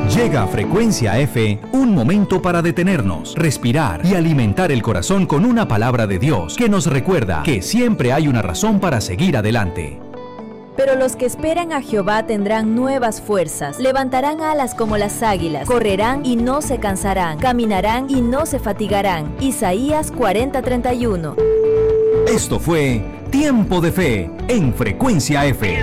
Llega a Frecuencia F, un momento para detenernos, respirar y alimentar el corazón con una palabra de Dios que nos recuerda que siempre hay una razón para seguir adelante. Pero los que esperan a Jehová tendrán nuevas fuerzas, levantarán alas como las águilas, correrán y no se cansarán, caminarán y no se fatigarán. Isaías 40:31. Esto fue Tiempo de Fe en Frecuencia F.